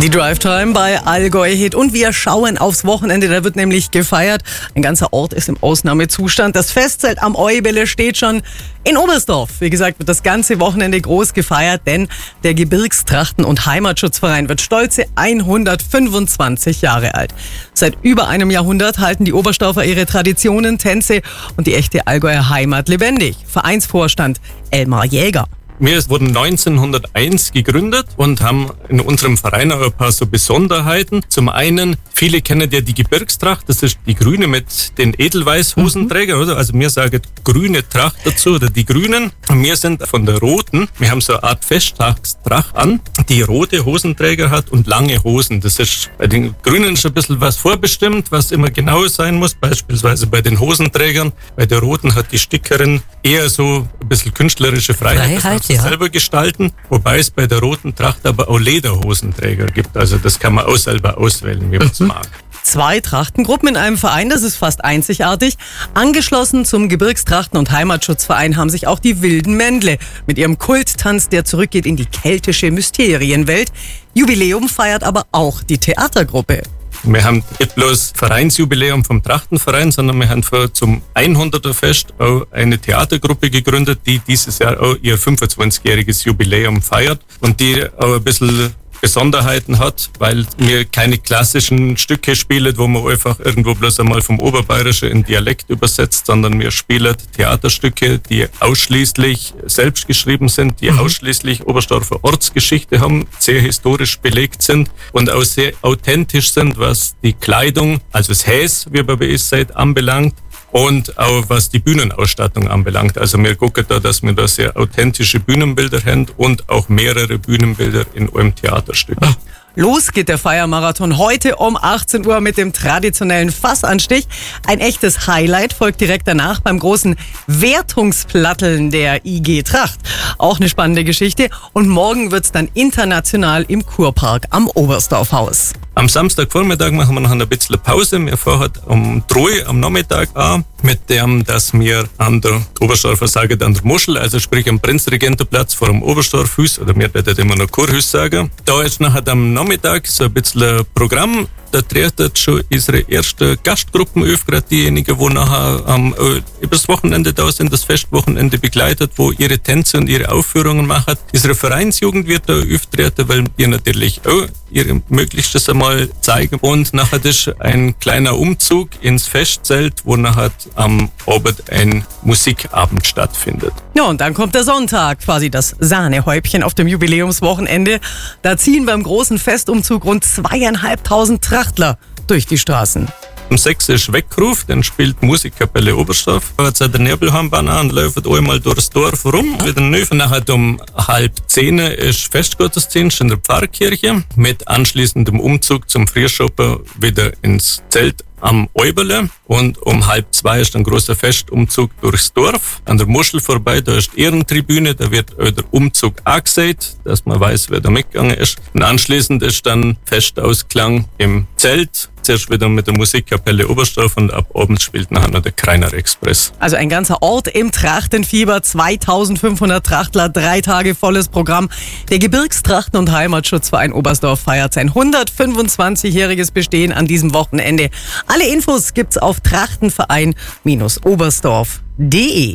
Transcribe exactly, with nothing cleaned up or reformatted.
Die Drive Time bei Allgäu Hit und wir schauen aufs Wochenende, da wird nämlich gefeiert. Ein ganzer Ort ist im Ausnahmezustand. Das Festzelt am Eubele steht schon in Oberstdorf. Wie gesagt, wird das ganze Wochenende groß gefeiert, denn der Gebirgstrachten- und Heimatschutzverein wird stolze hundertfünfundzwanzig Jahre alt. Seit über einem Jahrhundert halten die Oberstdorfer ihre Traditionen, Tänze und die echte Allgäuer Heimat lebendig. Vereinsvorstand Elmar Jäger. Wir wurden neunzehnhunderteins gegründet und haben in unserem Verein auch ein paar so Besonderheiten. Zum einen, viele kennen ja die Gebirgstracht, das ist die grüne mit den Edelweiß-Hosenträgern, oder? Also wir sagen grüne Tracht dazu, oder die Grünen. Und wir sind von der roten, wir haben so eine Art Festtagstracht an, die rote Hosenträger hat und lange Hosen. Das ist bei den Grünen schon ein bisschen was vorbestimmt, was immer genau sein muss, beispielsweise bei den Hosenträgern. Bei der roten hat die Stickerin eher so ein bisschen künstlerische Freiheit. Freiheit. Ja. selber gestalten, wobei es bei der roten Tracht aber auch Lederhosenträger gibt. Also das kann man auch selber auswählen, wie man es mhm. mag. Zwei Trachtengruppen in einem Verein, das ist fast einzigartig. Angeschlossen zum Gebirgstrachten- und Heimatschutzverein haben sich auch die Wilden Mändle mit ihrem Kulttanz, der zurückgeht in die keltische Mysterienwelt. Jubiläum feiert aber auch die Theatergruppe. Wir haben nicht bloß Vereinsjubiläum vom Trachtenverein, sondern wir haben vor zum hunderter Fest auch eine Theatergruppe gegründet, die dieses Jahr auch ihr fünfundzwanzigjähriges Jubiläum feiert und die auch ein bisschen Besonderheiten hat, weil wir keine klassischen Stücke spielen, wo man einfach irgendwo bloß einmal vom Oberbayerischen in Dialekt übersetzt, sondern wir spielen Theaterstücke, die ausschließlich selbst geschrieben sind, die mhm. ausschließlich Oberstdorfer Ortsgeschichte haben, sehr historisch belegt sind und auch sehr authentisch sind, was die Kleidung, also das Häs, wie man bei uns sagt, anbelangt. Und auch was die Bühnenausstattung anbelangt. Also wir gucken da, dass wir da sehr authentische Bühnenbilder haben und auch mehrere Bühnenbilder in einem Theaterstück. Los geht der Feiermarathon heute um achtzehn Uhr mit dem traditionellen Fassanstich. Ein echtes Highlight folgt direkt danach beim großen Wertungsplatteln der I G Tracht. Auch eine spannende Geschichte. Und morgen wird's dann international im Kurpark am Oberstdorfhaus. Am Samstagvormittag machen wir noch ein bisschen Pause. Wir fahren um drei am Nachmittag an, mit dem, dass wir an der Oberstdorfer sagen, an der Muschel, also sprich am Prinzregentenplatz vor dem Oberstdorfhaus, oder wir werden immer noch Kurhaus sagen. Da ist nachher am Nachmittag so ein bisschen Programm. Da treten schon unsere erste Gastgruppen auf, gerade diejenigen, die nachher ähm, über das Wochenende da sind, das Festwochenende begleitet, wo ihre Tänze und ihre Aufführungen machen. Unsere Vereinsjugend wird da auftreten, weil wir natürlich auch ihre Möglichstes einmal zeigen. Und nachher ist ein kleiner Umzug ins Festzelt, wo nachher am Abend ein Musikabend stattfindet. Ja, und dann kommt der Sonntag, quasi das Sahnehäubchen auf dem Jubiläumswochenende. Da ziehen beim großen Festumzug rund zweieinhalbtausend Trachtler durch die Straßen. Um sechs ist Weckruf, dann spielt die Musikkapelle Oberstdorf. Da hat der Nebelhornbahn an und läuft einmal durchs Dorf rum. Wieder neu. Nachher um halb zehn ist Festgottesdienst in der Pfarrkirche mit anschließendem Umzug zum Frühschoppen wieder ins Zelt am Eubele. Und um halb zwei ist ein großer Festumzug durchs Dorf. An der Muschel vorbei, da ist die Ehrentribüne, da wird auch der Umzug angesagt, dass man weiß, wer da mitgegangen ist. Und anschließend ist dann Festausklang im Zelt. Zuerst wieder mit der Musikkapelle Oberstdorf und ab abends spielt nachher noch der Kreiner Express. Also ein ganzer Ort im Trachtenfieber, zweitausendfünfhundert Trachtler, drei Tage volles Programm. Der Gebirgstrachten- und Heimatschutzverein Oberstdorf feiert sein hundertfünfundzwanzigjähriges Bestehen an diesem Wochenende. Alle Infos gibt's auf trachtenverein Bindestrich oberstdorf punkt de.